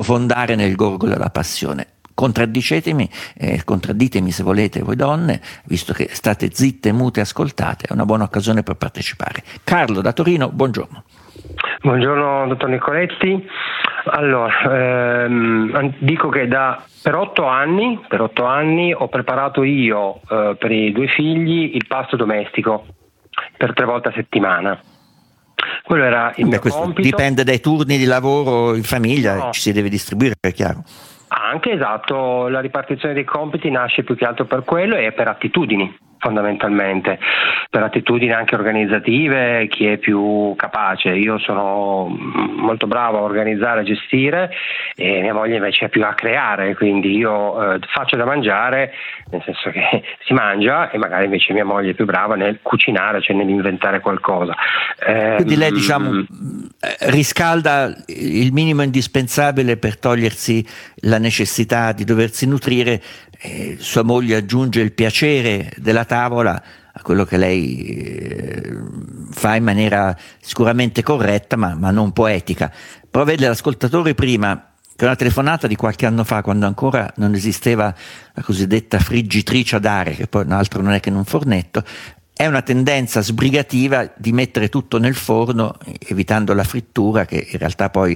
sprofondare nel gorgo della passione. Contradditemi se volete voi donne, visto che state zitte, mute, ascoltate, è una buona occasione per partecipare. Carlo da Torino, buongiorno. Buongiorno dottor Nicoletti. Allora, dico che per 8 anni ho preparato io per i 2 figli il pasto domestico per 3 volte a settimana. Quello era il mio compito. Dipende dai turni di lavoro in famiglia, no. Ci si deve distribuire, è chiaro. Anche, esatto, la ripartizione dei compiti nasce più che altro per quello e per attitudini, fondamentalmente, per attitudini anche organizzative, chi è più capace. Io sono molto bravo a organizzare, a gestire, e mia moglie invece è più a creare, quindi io faccio da mangiare, nel senso che si mangia, e magari invece mia moglie è più brava nel cucinare, cioè nell'inventare qualcosa. Quindi lei, riscalda il minimo indispensabile per togliersi la necessità di doversi nutrire. Sua moglie aggiunge il piacere della tavola a quello che lei fa in maniera sicuramente corretta, ma non poetica. Però vede l'ascoltatore prima, che una telefonata di qualche anno fa, quando ancora non esisteva la cosiddetta friggitrice ad aria, che poi altro non è che un fornetto, è una tendenza sbrigativa di mettere tutto nel forno, evitando la frittura, che in realtà poi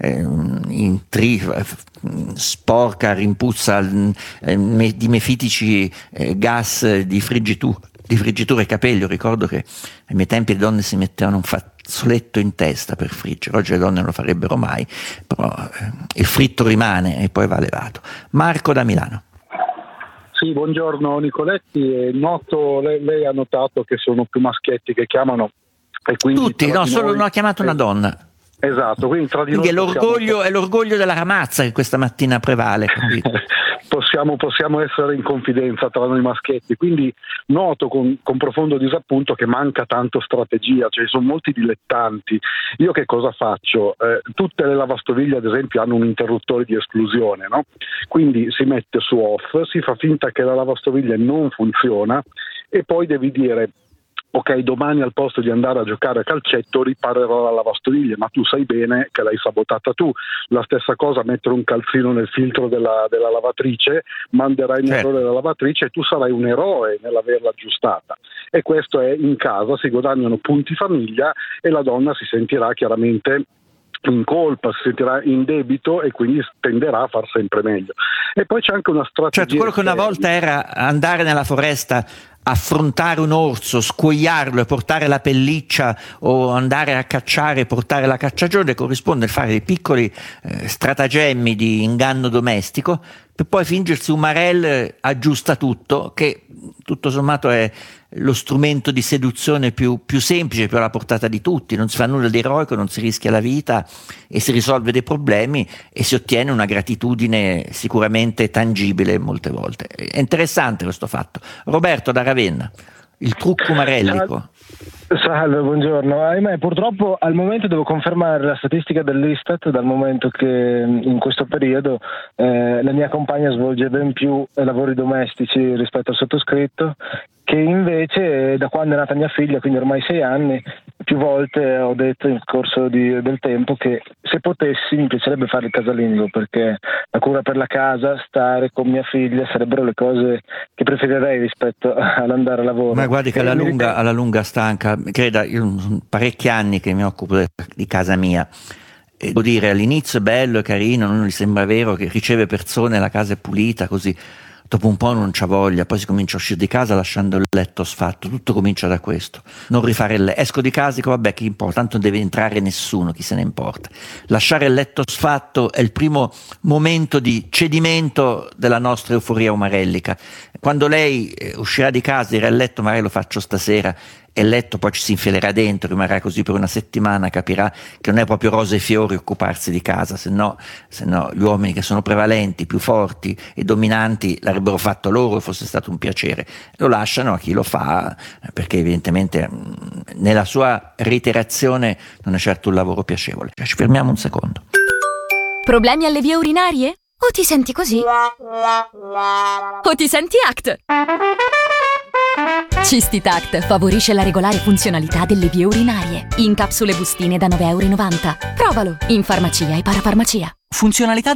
sporca, rimpuzza di mefitici gas di friggitura e capelli. Io ricordo che ai miei tempi le donne si mettevano un fazzoletto in testa per friggere. Oggi le donne non lo farebbero mai, però il fritto rimane e poi va levato. Marco da Milano. Sì, buongiorno Nicoletti. Noto, lei ha notato che sono più maschietti che chiamano, e quindi tutti, no, solo non ha chiamato una donna. Esatto, quindi tra di noi è l'orgoglio della ramazza che questa mattina prevale. possiamo essere in confidenza tra noi maschietti, quindi noto con profondo disappunto che manca tanto strategia, cioè sono molti dilettanti. Io che cosa faccio? Tutte le lavastoviglie ad esempio hanno un interruttore di esclusione, no? Quindi si mette su off, si fa finta che la lavastoviglie non funziona e poi devi dire: ok, domani al posto di andare a giocare a calcetto riparerò la lavastoviglie, ma tu sai bene che l'hai sabotata tu. La stessa cosa, mettere un calzino nel filtro della lavatrice, manderai in errore la lavatrice e tu sarai un eroe nell'averla aggiustata. E questo è in casa, si guadagnano punti famiglia e la donna si sentirà chiaramente in colpa, si sentirà in debito e quindi tenderà a far sempre meglio. E poi c'è anche una strategia. Certo, quello che una volta era andare nella foresta, affrontare un orso, scuoiarlo e portare la pelliccia, o andare a cacciare e portare la cacciagione, corrisponde a fare dei piccoli stratagemmi di inganno domestico per poi fingersi un Marel aggiusta tutto, che tutto sommato è lo strumento di seduzione più semplice, più alla portata di tutti. Non si fa nulla di eroico, non si rischia la vita e si risolve dei problemi e si ottiene una gratitudine sicuramente tangibile molte volte. È interessante questo fatto. Roberto da Ravenna, il trucco marellico. Salve, buongiorno. Ahimè, purtroppo al momento devo confermare la statistica dell'Istat, dal momento che in questo periodo la mia compagna svolge ben più lavori domestici rispetto al sottoscritto, che invece da quando è nata mia figlia, quindi ormai 6 anni, più volte ho detto nel corso del tempo che se potessi mi piacerebbe fare il casalingo, perché la cura per la casa, stare con mia figlia sarebbero le cose che preferirei rispetto all'andare a lavoro. Ma guardi che alla lunga stanca, creda, io sono parecchi anni che mi occupo di casa mia. E devo dire, all'inizio è bello, è carino, non gli sembra vero che riceve persone, la casa è pulita, così. Dopo un po' non c'ha voglia, poi si comincia a uscire di casa lasciando il letto sfatto, tutto comincia da questo. Non rifare il letto, esco di casa e dico vabbè, che importa, tanto non deve entrare nessuno, chi se ne importa. Lasciare il letto sfatto è il primo momento di cedimento della nostra euforia umarellica. Quando lei uscirà di casa, dirà il letto magari lo faccio stasera, e il letto poi ci si infilerà dentro, rimarrà così per una settimana, capirà che non è proprio rose e fiori occuparsi di casa, se no gli uomini che sono prevalenti, più forti e dominanti l'avrebbero fatto loro, fosse stato un piacere. Lo lasciano a chi lo fa, perché evidentemente nella sua reiterazione non è certo un lavoro piacevole. Ci fermiamo un secondo. Problemi alle vie urinarie? O ti senti così? O ti senti ACT? Cistitact favorisce la regolare funzionalità delle vie urinarie. In capsule bustine da 9,90 €. Provalo in farmacia e parafarmacia. Funzionalità